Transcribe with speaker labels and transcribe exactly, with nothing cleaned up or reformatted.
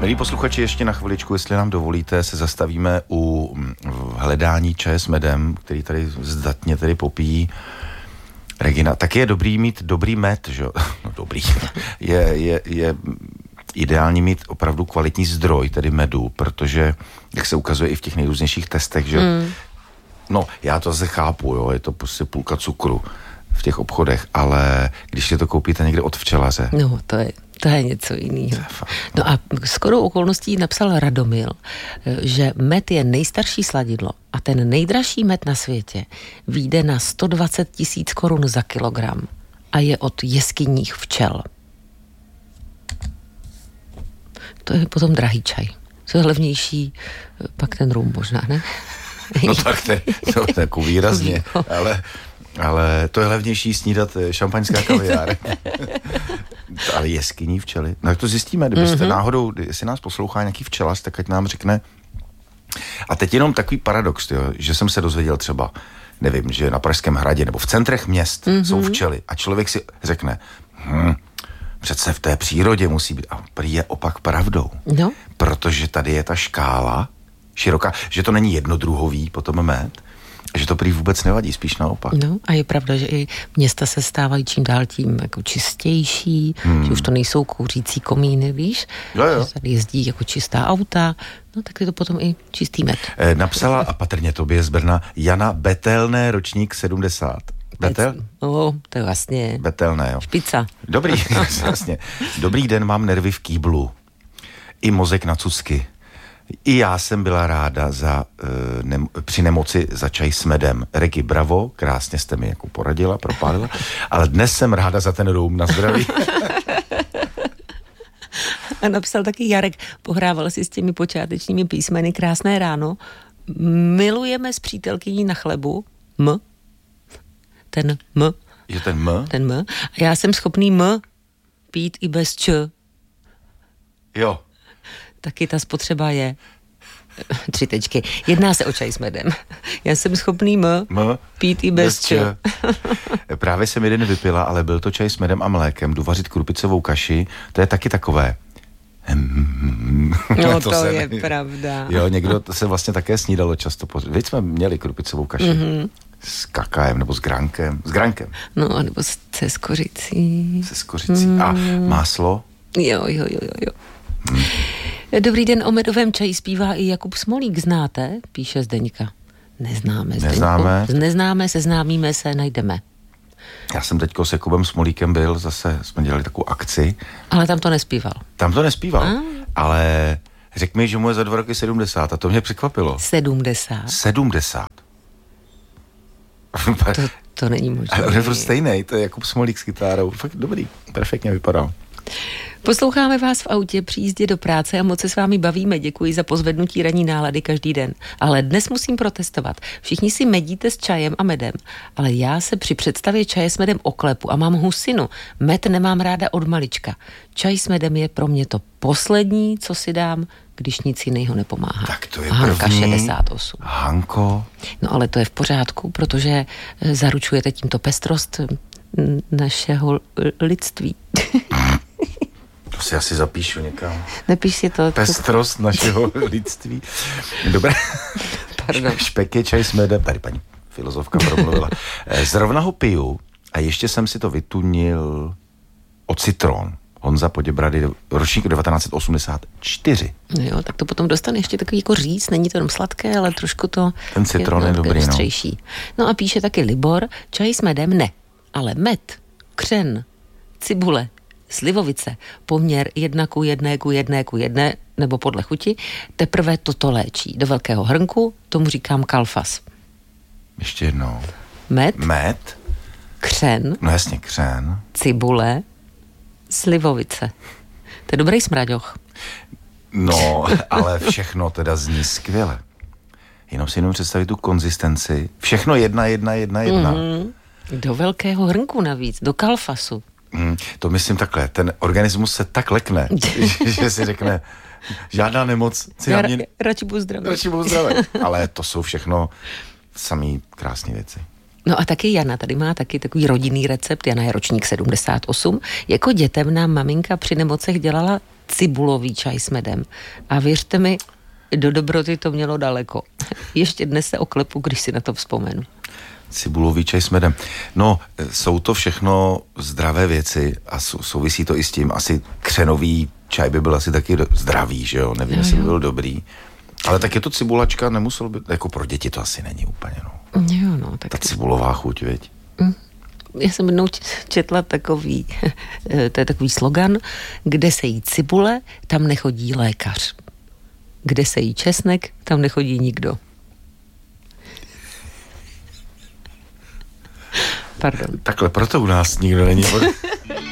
Speaker 1: Milí posluchači, ještě na chviličku, jestli nám dovolíte, se zastavíme u hledání čaje s medem, který tady zdatně tedy popíjí Regina. Tak je dobrý mít dobrý med, že jo? No dobrý. Je, je, je ideální mít opravdu kvalitní zdroj, tedy medu, protože, jak se ukazuje i v těch nejrůznějších testech, že mm. no, já to zase chápu, jo, je to prostě půlka cukru v těch obchodech, ale když si to koupíte někde od včelaře.
Speaker 2: No, to je, to je něco jiného. No a shodou okolností napsal Radomil, že med je nejstarší sladidlo a ten nejdražší med na světě vyjde na sto dvacet tisíc korun za kilogram a je od jeskyních včel. To je potom drahý čaj. Co je levnější, pak ten rum možná, ne?
Speaker 1: No tak to je, to je jako výrazně, ale, ale to je levnější snídat šampaňská kaviár. Ale jeskyní včely. No jak to zjistíme, kdybyste mm-hmm. náhodou, jestli nás poslouchá nějaký včelař, tak ať nám řekne. A teď jenom takový paradox, jo, že jsem se dozvěděl třeba, nevím, že na Pražském hradě nebo v centrech měst mm-hmm. jsou včely a člověk si řekne, hm, přece v té přírodě musí být, a prý je opak pravdou. No. Protože tady je ta škála široká, že to není jednodruhový potom med, že to prý vůbec nevadí, spíš naopak.
Speaker 2: No a je pravda, že i města se stávají čím dál tím jako čistější, hmm. že už to nejsou kouřící komíny, víš?
Speaker 1: Jo, jo.
Speaker 2: Že tady jezdí jako čistá auta, no tak je to potom i čistý med.
Speaker 1: E, napsala, a patrně tobě z Brna, Jana Betelné, ročník sedmdesát. Betel?
Speaker 2: No, to je vlastně
Speaker 1: Betelné, jo.
Speaker 2: Špica.
Speaker 1: Dobrý, vlastně. Dobrý den, mám nervy v kýblu. I mozek na cusky. I já jsem byla ráda za, e, ne, při nemoci za čaj s medem. Regi, bravo, krásně jste mi jako poradila, propálila, ale dnes jsem ráda za ten rum, na zdraví.
Speaker 2: A napsal taky Jarek, pohrával si s těmi počátečními písmeny, krásné ráno, milujeme s přítelkyní na chlebu, m, ten m.
Speaker 1: Je ten m?
Speaker 2: Ten m. A já jsem schopný m pít i bez č.
Speaker 1: Jo. Taky
Speaker 2: ta spotřeba je tři tečky. Jedná se o čaj s medem. Já jsem schopný m, m pít i bez, bez č.
Speaker 1: Právě jsem jeden vypila, ale byl to čaj s medem a mlékem. Jdu vařit krupicovou kaši. To je taky takové.
Speaker 2: No to, to je ne... pravda.
Speaker 1: Jo, někdo se vlastně také snídalo často. Víc jsme měli krupicovou kaši. Mm-hmm. S kakajem nebo s gránkem. S gránkem.
Speaker 2: No, nebo se skořicí.
Speaker 1: Se skořicí. Mm. A máslo?
Speaker 2: Jo, jo, jo, jo. Hmm. Dobrý den, o medovém čaji zpívá i Jakub Smolík, znáte? Píše Zdeňka. Neznáme, Zdeňku.
Speaker 1: Neznáme.
Speaker 2: Neznáme, seznámíme se, najdeme.
Speaker 1: Já jsem teďko s Jakubem Smolíkem byl, zase jsme dělali takovou akci.
Speaker 2: Ale tam to nespíval.
Speaker 1: Tam to nespíval, a? Ale řekl mi, že mu je za dva roky sedmdesát a to mě překvapilo.
Speaker 2: sedmdesát.
Speaker 1: sedmdesát.
Speaker 2: To, to není možné.
Speaker 1: Ale on je prostě stejnej, to je Jakub Smolík s kytárou. Fakt dobrý, perfektně vypadal.
Speaker 2: Posloucháme vás v autě při jízdě do práce a moc se s vámi bavíme. Děkuji za pozvednutí ranní nálady každý den. Ale dnes musím protestovat. Všichni si medíte s čajem a medem, ale já se při představě čaje s medem oklepu a mám husinu. Med nemám ráda od malička. Čaj s medem je pro mě to poslední, co si dám, když nic jiného nepomáhá.
Speaker 1: Tak to je
Speaker 2: Hanka
Speaker 1: první.
Speaker 2: šedesát osm.
Speaker 1: Hanko.
Speaker 2: No ale to je v pořádku, protože zaručujete tímto pestrost našeho lidství.
Speaker 1: To si asi zapíšu někam.
Speaker 2: Nepíš si to.
Speaker 1: Pestrost našeho lidství. Dobré.
Speaker 2: Pardon.
Speaker 1: Špeky, čaj s medem. Tady paní filozofka promluvila. Zrovna ho piju a ještě jsem si to vytunil o citron. Honza Poděbrady, ročník devatenáct osmdesát čtyři.
Speaker 2: No jo, tak to potom dostane ještě takový jako říct, není to jenom sladké, ale trošku to...
Speaker 1: Ten citron je, je dobrý, no.
Speaker 2: No a píše taky Libor, čaj s medem ne, ale med, křen, cibule, slivovice, poměr jedna ku jedné ku jedné ku jedné, nebo podle chuti, teprve toto léčí. Do velkého hrnku tomu říkám kalfas.
Speaker 1: Ještě jednou.
Speaker 2: Med.
Speaker 1: Med.
Speaker 2: Křen.
Speaker 1: No jasně, křen.
Speaker 2: Cibule. Slivovice. To je dobrý smraďoch.
Speaker 1: No, ale všechno teda zní skvěle. Jenom si jenom představit tu konzistenci. Všechno jedna, jedna, jedna, jedna.
Speaker 2: Mm-hmm. Do velkého hrnku navíc, do kalfasu.
Speaker 1: Mm, to myslím takhle, ten organismus se tak lekne, že, že si řekne, žádná nemoc.
Speaker 2: Já ra- mě... radši budu zdravý.
Speaker 1: Radši budu zdravý. Ale to jsou všechno samý krásné věci.
Speaker 2: No a taky Jana, tady má taky takový rodinný recept, Jana je ročník sedmdesát osm. Jako dětem nám maminka při nemocech dělala cibulový čaj s medem. A věřte mi, do dobroty to mělo daleko. Ještě dnes se oklepu, když si na to vzpomenu.
Speaker 1: Cibulový čaj s medem. No, jsou to všechno zdravé věci a souvisí to i s tím. Asi křenový čaj by byl asi taky zdravý, že jo? Nevím, jestli by byl dobrý. Ale tak je to cibulačka, nemuselo by, jako pro děti to asi není úplně, no.
Speaker 2: Jo, no. Tak
Speaker 1: ta cibulová chuť, viď?
Speaker 2: Mm. Já jsem jednou četla takový, to je takový slogan, kde se jí cibule, tam nechodí lékař. Kde se jí česnek, tam nechodí nikdo. Pardon.
Speaker 1: Takhle, proto u nás nikdo není.